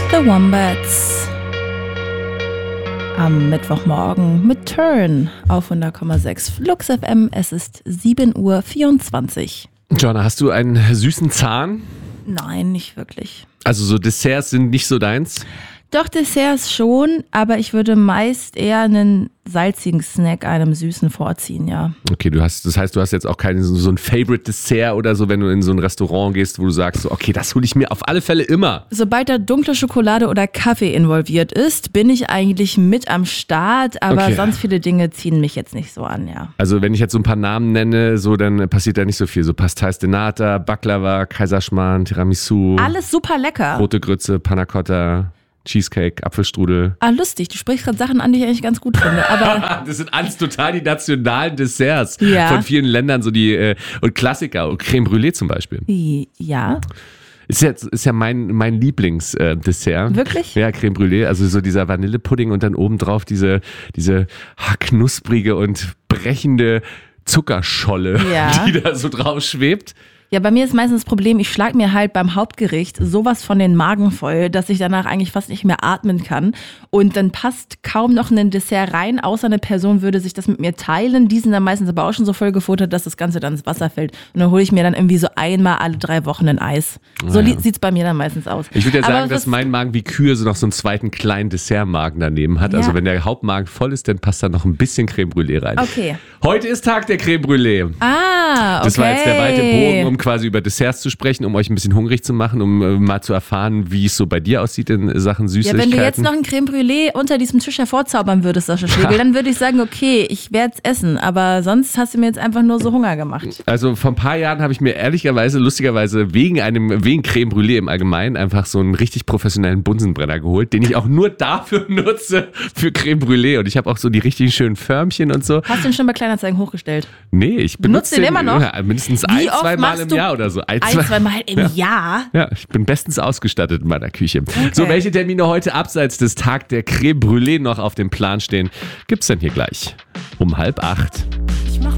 The Wombats. Am Mittwochmorgen mit Turn auf 100,6 Flux FM. Es ist 7:24 Uhr. Joanna, hast du einen süßen Zahn? Nein, nicht wirklich. Also so Desserts sind nicht so deins? Doch, Desserts schon, aber ich würde meist eher einen salzigen Snack einem süßen vorziehen, ja. Okay, das heißt, du hast jetzt auch kein so ein Favorite Dessert oder so, wenn du in so ein Restaurant gehst, wo du sagst, so, okay, das hole ich mir auf alle Fälle immer. Sobald da dunkle Schokolade oder Kaffee involviert ist, bin ich eigentlich mit am Start, aber Okay. sonst viele Dinge ziehen mich jetzt nicht so an, ja. Also wenn ich jetzt so ein paar Namen nenne, so dann passiert da nicht so viel. So Pastéis de Nata, Baklava, Kaiserschmarrn, Tiramisu, Alles super lecker. rote Grütze, Panna Cotta, Cheesecake, Apfelstrudel. Ah, lustig, du sprichst gerade Sachen an, die ich eigentlich ganz gut finde, aber Das sind alles total die nationalen Desserts Ja. von vielen Ländern, so die und Klassiker, und Creme Brûlée zum Beispiel. ja, Ist ja mein Lieblingsdessert. Wirklich? Ja, Creme Brûlée, also so dieser Vanillepudding und dann obendrauf diese knusprige und brechende Zuckerscholle, Ja. die da so drauf schwebt. Ja, bei mir ist meistens das Problem, ich schlag mir halt beim Hauptgericht sowas von den Magen voll, dass ich danach eigentlich fast nicht mehr atmen kann. Und dann passt kaum noch ein Dessert rein, außer eine Person würde sich das mit mir teilen. Die sind dann meistens aber auch schon so voll gefuttert, dass das Ganze dann ins Wasser fällt. Und dann hole ich mir dann irgendwie so einmal alle 3 Wochen ein Eis. So sieht's bei mir dann meistens aus. Ich würde ja Aber sagen, dass was- mein Magen wie Kühe so noch so einen zweiten kleinen Dessertmagen daneben hat. Ja. Also wenn der Hauptmagen voll ist, dann passt da noch ein bisschen Creme Brûlée rein. Okay. Heute ist Tag der Creme Brûlée. Ah, okay. Das war jetzt der weite Bogen, um quasi über Desserts zu sprechen, um euch ein bisschen hungrig zu machen, um mal zu erfahren, wie es so bei dir aussieht in Sachen Ja, Süßigkeiten. wenn du jetzt noch ein Creme Brûlée unter diesem Tisch hervorzaubern würdest, Sascha Schlegel, dann würde ich sagen, okay, ich werde es essen. Aber sonst hast du mir jetzt einfach nur so Hunger gemacht. Also vor ein paar Jahren habe ich mir lustigerweise wegen Creme Brûlée im Allgemeinen einfach so einen richtig professionellen Bunsenbrenner geholt, den ich auch nur dafür nutze, für Creme Brûlée. Und ich habe auch so die richtig schönen Förmchen und so. Hast du den schon bei Kleinanzeigen hochgestellt? Nee, ich Benutzt benutze den immer noch? Ja, mindestens Wie ein, oft 2 Mal machst im du Jahr oder so. Ein, 2 Mal im Jahr? Ja, ich bin bestens ausgestattet in meiner Küche. So, welche Termine heute abseits des Tag der Creme Brûlée noch auf dem Plan stehen, gibt's dann hier gleich um 7:30.